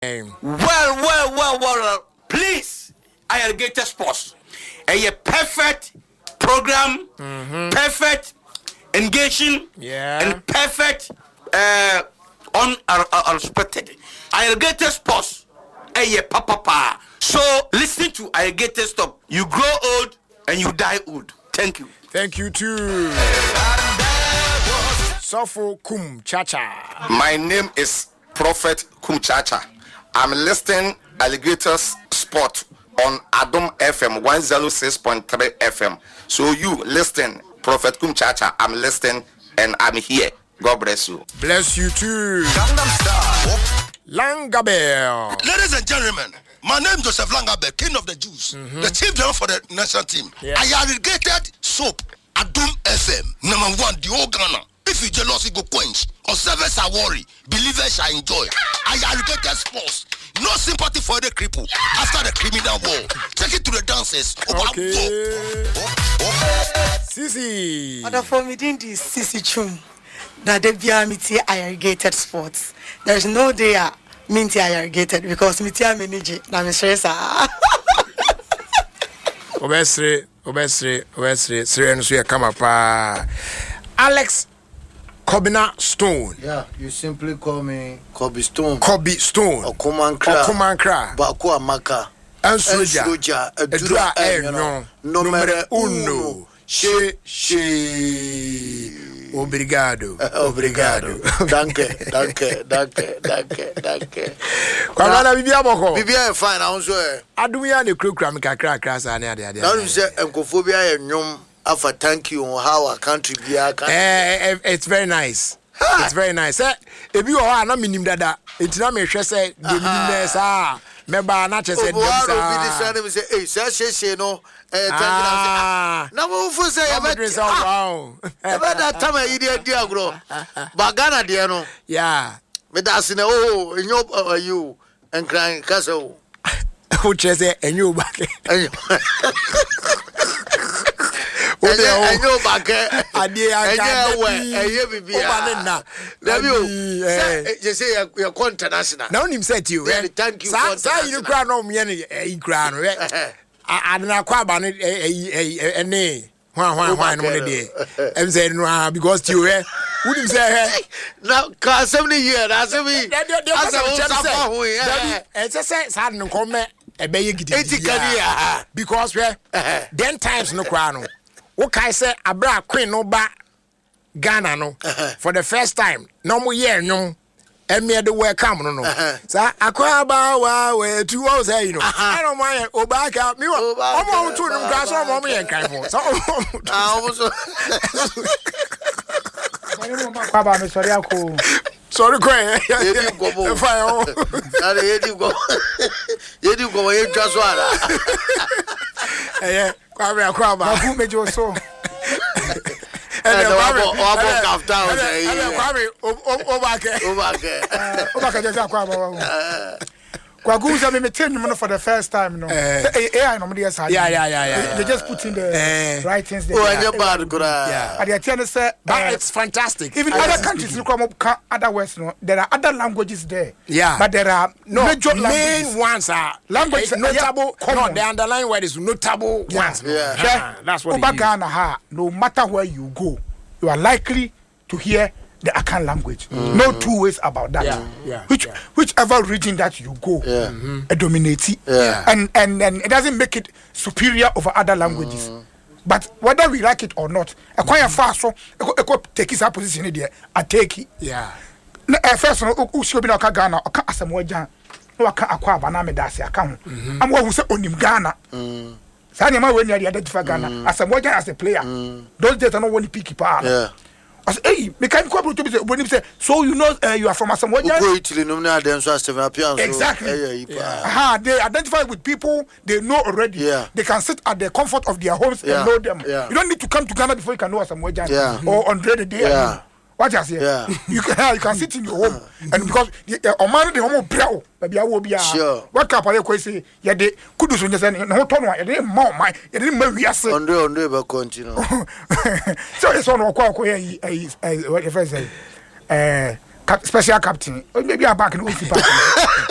Well. Please, Alligator Sports. A perfect program, perfect engaging, and perfect unexpected. Alligator Sports. Papa. So listen to Alligator Stop. You grow old and you die old. Thank you. Thank you too. Sofo Kum Chacha. My name is Prophet Kum Chacha. I'm listening Alligator Sport on Adom FM 106.3 FM. So you listen, Prophet Kum Chacha. I'm listening and I'm here. God bless you. Bless you too. Langabel. Ladies and gentlemen, my name is Joseph Langabel, King of the Jews, the chief general for the national team. I irrigated soap, Adom FM, number 1, the whole Ghana. If you jealous, you go quench. Observers are worried, believers are enjoy. I irrigated sports. No sympathy for the cripple after the criminal war. Take it to the dancers. Okay. Sisi. Other for me, this Sisi Chum. That they be amity irrigated sports. There is no day minty irrigated because mity manage. Na me stress. Obesre. Sire no so ya kama pa. Alex Kobina Stone. Yeah, you simply call me Kobe Stone. Okumankra. Bako Amaka. Ansoja. Edra no. Numero 1. She. Obrigado. Danke. Kwamana bibia boko. Bibia fine also. Adumia ne krakra me kakra sa na ade. Now you say enkophobia nyom afa thank you on how our country be it's very nice. It's very nice. Ebi o ha na minim dada. Entina me hwe say de minim na sa. Meba na che say dem sa. Be say eh say no na mo fu say ya be wow. That time I did dia agro. Bagana dia no. Yeah. Me da sine enyo you and crying castle. Who say enyo back. Enyo back. Ade aka bibia. You say you international. Now him said to you. Thank you. Say you cry no me e cry no. Adna kwa ba ne ene Why no dey. Em say no because you who him say now ka 70 years as we say sad no come e be gidi because then times no kwa no okay say abra queen no ba Ghana no for the first time no mo year no emi de welcome no sa akwa ba wa we tu o say you know I don't mind obaka me omo tu no gra so omo yen kan fo so omo so kwa ba me sorry ako sorry ko yedi gobo fine o ale yedi gobo ye twa so ara kwa ba ku mejo so Obake just akwa Kwaguza me metin no for the first time no. AI no me say. Yeah. They just put in the right things there. Oh, and you bad kura. And they tell us but it's fantastic. Even other countries no come up other words no. There are other languages there. Yeah. But there are major main ones are languages notable. No, the underlying word is notable ones. Yeah. That's what it is. No matter where you go, you are likely to hear the Akan language. No two ways about that. Whichever region that you go, it dominates it. And it doesn't make it superior over other languages. But whether we like it or not, a quite fast so take his position in there, I take it. Yeah. First who should be no Ghana or Asamoah. No aka akwa baname dase aka ho. Am who say onim Ghana. Say na when you identify Ghana Asamoah as a player. Those days are not one picky power. Yeah. I say, hey, mechanical to say, so you know you are from Asamoah. Exactly. They identify with people they know already. Yeah. They can sit at the comfort of their homes and know them. Yeah. You don't need to come to Ghana before you can know Asamoah or Andre the day. Yeah. What I say? Yeah. You can sit in your home and because Omani the home brow, maybe I will be sure. What couple you say? Yeah, they could do so. No turn one. They more my. They didn't marry us. Andre, but continue. So it's on what if I say? Special captain. Or maybe I'm back in the